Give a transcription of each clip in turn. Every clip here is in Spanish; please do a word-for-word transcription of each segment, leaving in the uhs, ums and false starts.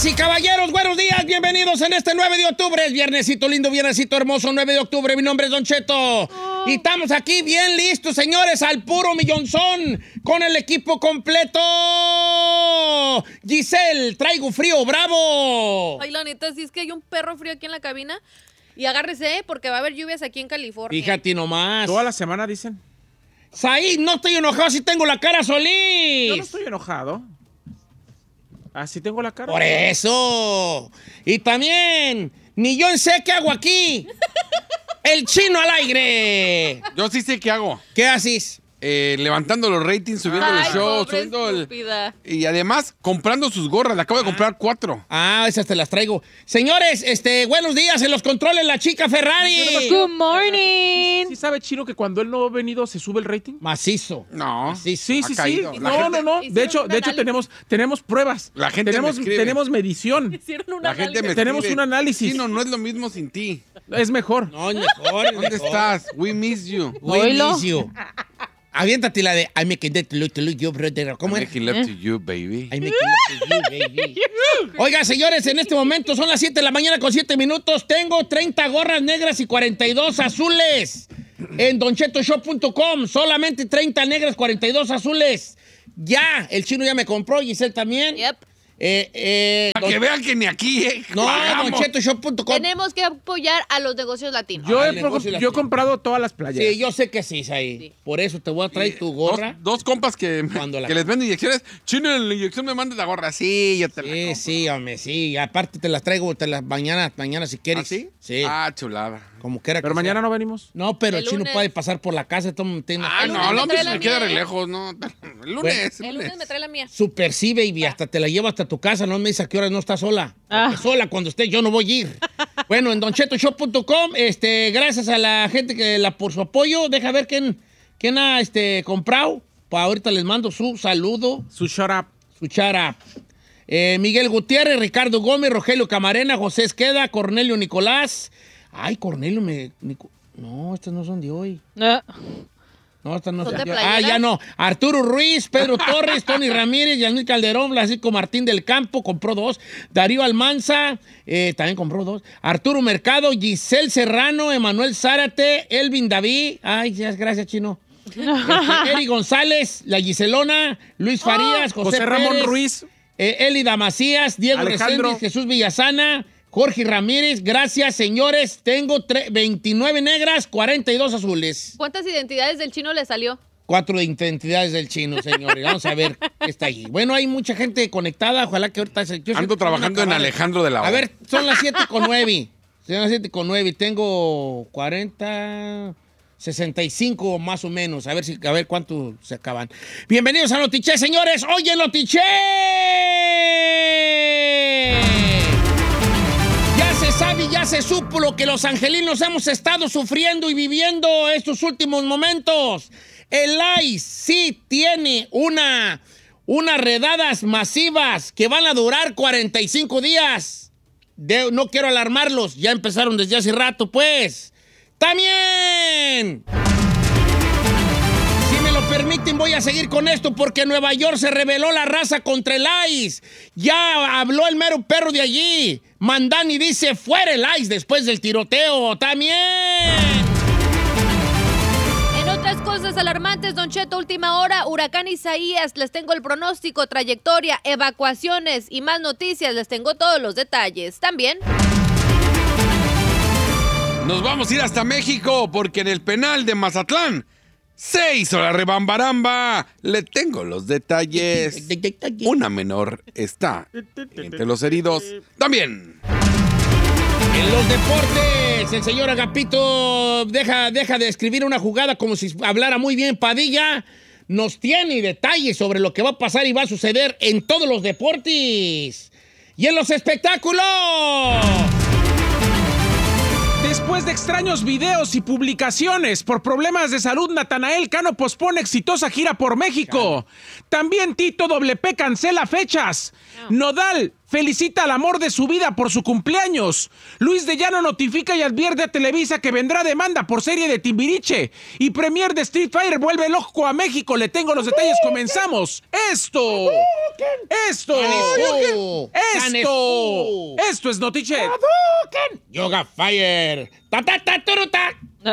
Damas y caballeros, buenos días, bienvenidos en este nueve de octubre, es viernesito lindo, viernesito hermoso, nueve de octubre, mi nombre es Don Cheto, oh. y estamos aquí bien listos, señores, al puro millonzón, con el equipo completo. Giselle, traigo frío, bravo. Ay, la neta, sí es que hay un perro frío aquí en la cabina, y agárrese, ¿eh? Porque va a haber lluvias aquí en California. Fíjate nomás. Toda la semana dicen. Saí, no estoy enojado si tengo la cara Solís. Yo no estoy enojado. Así tengo la cara. Por eso. Y también, ni yo sé qué hago aquí. El chino al aire. Yo sí sé qué hago. ¿Qué haces? Eh, levantando los ratings, subiendo Ay, el show, pobre subiendo el... estúpida. Y además, comprando sus gorras. Le acabo de comprar cuatro. Ah, esas te las traigo. Señores, este, buenos días. En los controles, la chica Ferrari. Good morning. ¿Sí sabe, Chino, que cuando él no ha venido se sube el rating? Macizo. No. Macizo. Sí, Ha sí, sí. caído. La No, gente- no, no. De hecho, un de hecho análisis. tenemos, tenemos pruebas. La gente tenemos, me escribe. tenemos medición. Hicieron un La gente me análisis. Tenemos escribe, un análisis. Chino, no es lo mismo sin ti. Es mejor. No, es mejor. es ¿Dónde mejor. estás? We miss you. We Oílo. miss you. Aviéntate la de I make it to look to look you, brother. ¿Cómo I'm era? making love to you, baby. I make it look to you, baby. Oiga, señores, en este momento son las siete de la mañana con siete minutos. Tengo treinta gorras negras y cuarenta y dos azules en don cheto shop punto com. Solamente treinta negras, cuarenta y dos azules. Ya, el chino ya me compró, Giselle también. Yep. Eh, eh, Para que vean que ni aquí, ¿eh? no, Pagamos. don cheto shop punto com. Tenemos que apoyar a los negocios latinos. Yo, Ah, he, el negocio yo he latino. comprado todas las playas. Sí, yo sé que sí, ahí. Sí. Por eso te voy a traer tu gorra. Dos, dos compas que, Cuando la- que les venden inyecciones. Chino, en la inyección me manda la gorra. Sí, yo te la Sí, compro. sí, hombre, sí. Aparte te las traigo te las mañana, mañana si quieres. ¿Ah, sí? Sí. Ah, chulada. Como quiera Pero que mañana sea. no venimos. No, pero el, El chino lunes. puede pasar por la casa. Todo, tiene Ah, El no, lunes el me hombre trae se la me queda mía, re ¿eh? lejos, ¿no? El lunes, El lunes me trae la mía. Super sí, baby. Hasta te la llevo hasta tu casa. No me dices a qué horas no estás sola. Porque sola cuando esté yo no voy a ir. Bueno, en don cheto shop punto com, este, gracias a la gente que la por su apoyo. Deja ver quién, quién ha este, comprado. Pues ahorita les mando su saludo, Su shut up. su chara. Eh, Miguel Gutiérrez, Ricardo Gómez, Rogelio Camarena, José Esqueda, Cornelio Nicolás. Ay, Cornelio me... Nico- no, estas no son de hoy. No, estas no ¿Son son de de hoy. playera? Ah, ya no. Arturo Ruiz, Pedro Torres, Tony Ramírez, Yasmín Calderón, Blancisco Martín del Campo, compró dos. Darío Almanza, eh, también compró dos. Arturo Mercado, Giselle Serrano, Emanuel Zárate, Elvin David. Ay, ya, gracias, Chino. Este, Eri González, la Giselona, Luis Farías, José, José Ramón Pérez, Ruiz. eh, Elida Macías, Diego Alejandro. Reséndiz, Jesús Villasana, Jorge Ramírez. Gracias, señores. Tengo tre- veintinueve negras, cuarenta y dos azules. ¿Cuántas identidades del chino le salió? Cuatro de identidades del chino, señores. Vamos a ver qué está ahí. Bueno, hay mucha gente conectada. Ojalá que ahorita... se- yo sé Ando que van a trabajando en acabar. Alejandro de la O. A ver, son las siete con nueve. Son las siete con nueve y tengo cuarenta... sesenta y cinco más o menos. A ver, si, a ver cuánto se acaban. Bienvenidos a Notiche, señores. ¡Oye, Notiche! Ya se sabe, ya se supo lo que los angelinos hemos estado sufriendo y viviendo estos últimos momentos. El I C E sí tiene una, unas redadas masivas que van a durar cuarenta y cinco días. De- no quiero alarmarlos, ya empezaron desde hace rato, pues. ¡También! Si me lo permiten, voy a seguir con esto porque en Nueva York se rebeló la raza contra el I C E. Ya habló el mero perro de allí. Mandani dice, fuera el I C E después del tiroteo. ¡También! En otras cosas alarmantes, Don Cheto, última hora, huracán Isaías, les tengo el pronóstico, trayectoria, evacuaciones y más noticias, les tengo todos los detalles. También... Nos vamos a ir hasta México porque en el penal de Mazatlán se hizo la rebambaramba. Le tengo los detalles. Una menor está entre los heridos. También. En los deportes, el señor Agapito deja, deja de escribir una jugada como si hablara muy bien Padilla. Nos tiene detalles sobre lo que va a pasar y va a suceder en todos los deportes. Y en los espectáculos. Después de extraños videos y publicaciones por problemas de salud, Natanael Cano pospone exitosa gira por México. También Tito doble P cancela fechas. Nodal felicita al amor de su vida por su cumpleaños. Luis de Llano notifica y advierte a Televisa que vendrá demanda por serie de Timbiriche. Y premier de Street Fighter vuelve loco a México. Le tengo los detalles, comenzamos. Esto, esto, esto, esto es Notichet. Yoga Fire. Ta, ta, ta, turuta.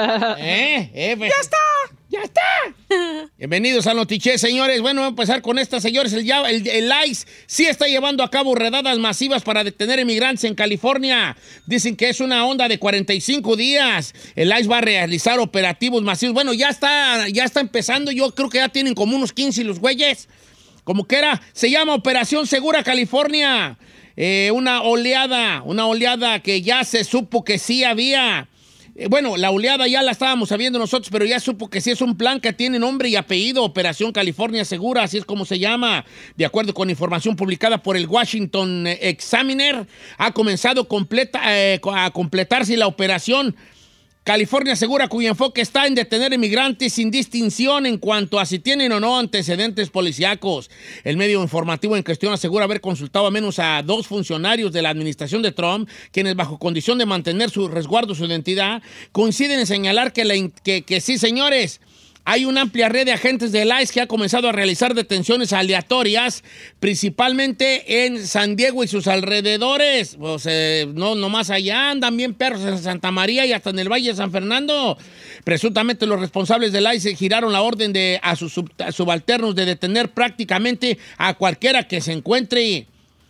eh, eh, ¡Ya está! ¡Ya está! Bienvenidos a Notichet, señores. Bueno, vamos a empezar con esta, señores. El, el, el ICE sí está llevando a cabo redadas masivas para detener inmigrantes en California. Dicen que es una onda de cuarenta y cinco días. El ICE va a realizar operativos masivos. Bueno, ya está, ya está empezando. Yo creo que ya tienen como unos quince los güeyes. Como que era, se llama Operación Segura California. Eh, una oleada, una oleada que ya se supo que sí había. Bueno, la oleada ya la estábamos sabiendo nosotros, pero ya supo que sí es un plan que tiene nombre y apellido, Operación California Segura, así es como se llama. De acuerdo con información publicada por el Washington Examiner, ha comenzado completa, eh, a completarse la operación California Segura, cuyo enfoque está en detener inmigrantes sin distinción en cuanto a si tienen o no antecedentes policíacos. El medio informativo en cuestión asegura haber consultado a menos a dos funcionarios de la administración de Trump, quienes bajo condición de mantener su resguardo, su identidad, coinciden en señalar que, la, que, que sí, señores, hay una amplia red de agentes del ICE que ha comenzado a realizar detenciones aleatorias, principalmente en San Diego y sus alrededores. Pues, eh, no, no más allá, andan bien perros en Santa María y hasta en el Valle de San Fernando. Presuntamente los responsables del ICE giraron la orden de, a sus sub, a subalternos de detener prácticamente a cualquiera que se encuentre.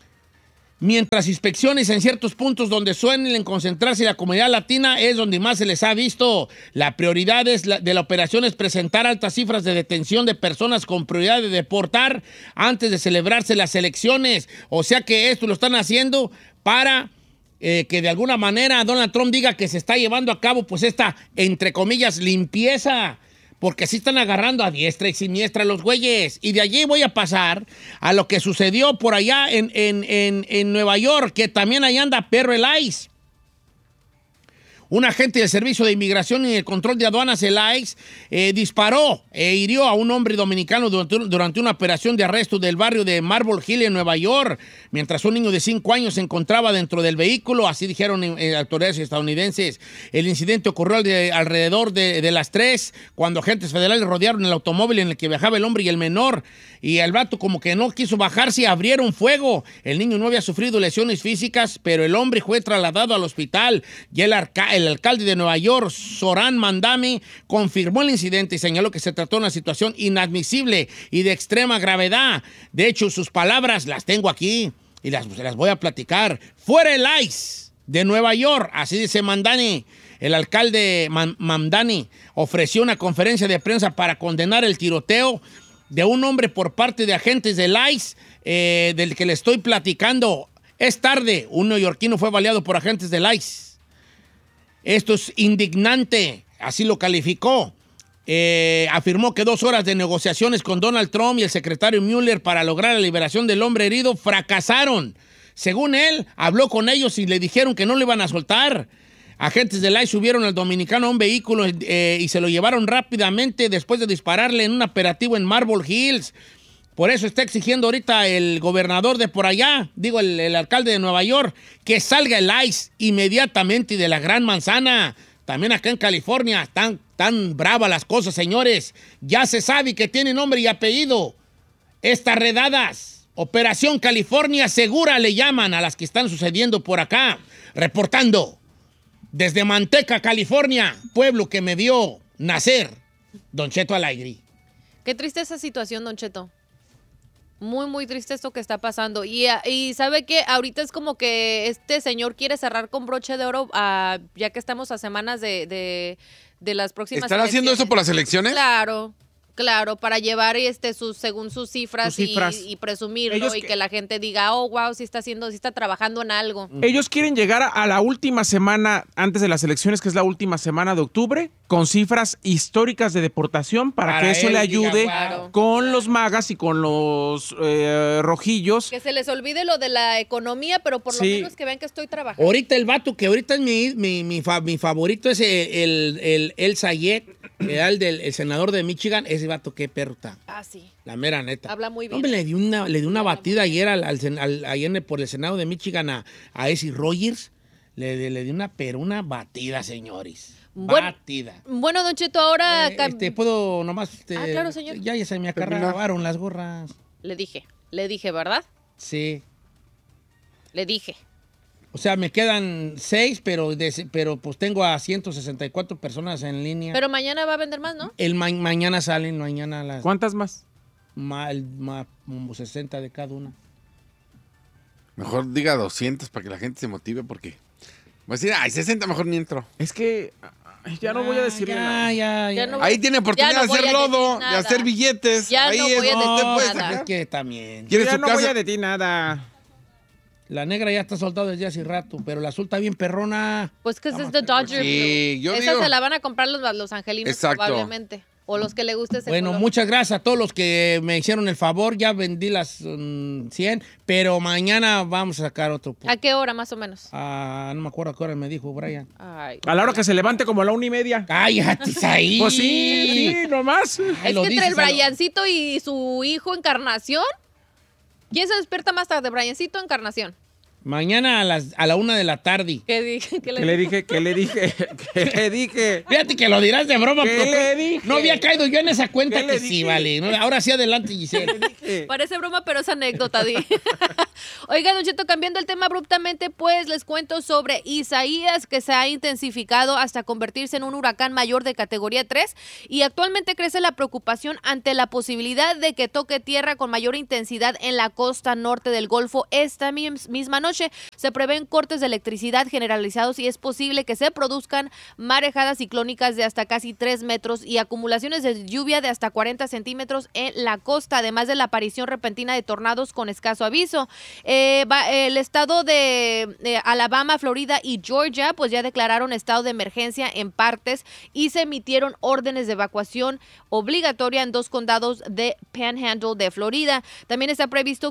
Mientras inspecciones en ciertos puntos donde suelen concentrarse la comunidad latina es donde más se les ha visto. La prioridad es la, de la operación es presentar altas cifras de detención de personas con prioridad de deportar antes de celebrarse las elecciones. O sea que esto lo están haciendo para eh, que de alguna manera Donald Trump diga que se está llevando a cabo pues esta, entre comillas, limpieza. Porque sí están agarrando a diestra y siniestra los güeyes. Y de allí voy a pasar a lo que sucedió por allá en, en, en, en Nueva York, que también ahí anda perro el ICE. Un agente del Servicio de Inmigración y el Control de Aduanas, el ICE, eh, disparó e hirió a un hombre dominicano durante, durante una operación de arresto del barrio de Marble Hill en Nueva York, mientras un niño de cinco años se encontraba dentro del vehículo, así dijeron eh, autoridades estadounidenses. El incidente ocurrió de, alrededor de, de las tres, cuando agentes federales rodearon el automóvil en el que viajaba el hombre y el menor, y el vato como que no quiso bajarse y abrieron fuego. El niño no había sufrido lesiones físicas, pero el hombre fue trasladado al hospital y el, arca el alcalde de Nueva York, Zoran Mandami, confirmó el incidente y señaló que se trató de una situación inadmisible y de extrema gravedad. De hecho, sus palabras las tengo aquí y las, las voy a platicar. ¡Fuera el ICE de Nueva York! Así dice Mandani. El alcalde Man Mamdani ofreció una conferencia de prensa para condenar el tiroteo de un hombre por parte de agentes del ICE, eh, del que le estoy platicando. Es tarde, un neoyorquino fue baleado por agentes del ICE. Esto es indignante, así lo calificó. Eh, afirmó que dos horas de negociaciones con Donald Trump y el secretario Mueller para lograr la liberación del hombre herido fracasaron. Según él, habló con ellos y le dijeron que no le iban a soltar. Agentes del ICE subieron al dominicano a un vehículo eh, y se lo llevaron rápidamente después de dispararle en un operativo en Marble Hills. Por eso está exigiendo ahorita el gobernador de por allá, digo, el, el alcalde de Nueva York, que salga el ICE inmediatamente de la Gran Manzana. También acá en California están tan bravas las cosas, señores. Ya se sabe que tiene nombre y apellido. Estas redadas, Operación California Segura le llaman a las que están sucediendo por acá. Reportando desde Manteca, California, pueblo que me vio nacer, Don Cheto al aire. Qué triste esa situación, Don Cheto. Muy, muy triste esto que está pasando. Y, y ¿sabe qué? Ahorita es como que este señor quiere cerrar con broche de oro, uh, ya que estamos a semanas de, de, de las próximas ¿Están elecciones. haciendo eso por las elecciones? Claro. Claro, para llevar este sus según sus cifras, sus cifras. Y, y presumirlo. Ellos y que, que la gente diga, oh, wow, sí está haciendo, sí está trabajando en algo. Ellos quieren llegar a, a la última semana antes de las elecciones, que es la última semana de octubre, con cifras históricas de deportación para, para que eso le ayude diga, wow. con los magas y con los eh, rojillos. Que se les olvide lo de la economía, pero por sí. lo menos que vean que estoy trabajando. Ahorita el vato que ahorita es mi, mi, mi, fa, mi favorito es el, el, el, el Sayed, el, del, el senador de Michigan, ese vato qué perro está. Ah, sí. La mera neta. Habla muy bien. Hombre, le di una, le di una batida ayer, al, al, al- ayer por el Senado de Michigan a, a ese Rogers. Le, le di una, pero una batida, señores. Bueno, batida. Bueno, Don Cheto, ahora... Eh, cam- este, puedo nomás... Este, Ah, claro, señor. Ya, ya se me acabaron las gorras. Le dije, le dije, ¿verdad? Sí. Le dije. O sea, me quedan seis, pero, de- pero pues tengo a ciento sesenta y cuatro personas en línea. Pero mañana va a vender más, ¿no? El ma- mañana salen, mañana las... ¿Cuántas más? ma- el- ma- como sesenta de cada una. Mejor diga doscientos para que la gente se motive porque... Voy a decir, ay, sesenta mejor ni entro. Es que ay, ya no voy a decirle ya, nada. Ya, ya, Ya no Ahí tiene oportunidad Ya no de hacer voy a lodo, decir de nada. hacer billetes. Ya Ahí no es voy a donde decir usted puede nada. sacar. Es que también. Yo ¿Quiere ya su no casa? voy a decir nada. La negra ya está soltada desde hace rato, pero la azul está bien perrona. Pues que ese es de Dodger. Sí, yo Esa digo- se la van a comprar los, los angelinos Exacto. probablemente. O los que le guste ese Bueno, color. muchas gracias a todos los que me hicieron el favor. Ya vendí las mm, cien, pero mañana vamos a sacar otro. ¿A qué hora más o menos? Ah, no me acuerdo a qué hora me dijo Brian. Ay. A la hora que se levante como a la una y media. ¡Cállate, ahí! Pues sí, sí, nomás. Es lo que entre el dices a lo- Briancito y su hijo Encarnación, ¿quién se despierta más tarde, Briancito o Encarnación? Mañana a, las, a la una de la tarde. ¿Qué dije? ¿Qué ¿Qué le dije? ¿Qué le dije? ¿Qué le dije? Fíjate que lo dirás de broma. ¿Qué pero le dije? No había caído yo en esa cuenta ¿Qué le que sí, dije? vale. No, ahora sí, adelante, Giselle. Parece broma, pero es anécdota, Di. Oiga, Don Cheto, cambiando el tema abruptamente, pues les cuento sobre Isaías, que se ha intensificado hasta convertirse en un huracán mayor de categoría tres y actualmente crece la preocupación ante la posibilidad de que toque tierra con mayor intensidad en la costa norte del Golfo esta mi- misma noche. Se prevén cortes de electricidad generalizados y es posible que se produzcan marejadas ciclónicas de hasta casi tres metros y acumulaciones de lluvia de hasta cuarenta centímetros en la costa, además de la aparición repentina de tornados con escaso aviso. Eh, va- el estado de eh, Alabama, Florida y Georgia pues ya declararon estado de emergencia en partes y se emitieron órdenes de evacuación obligatoria en dos condados de Panhandle de Florida. También está previsto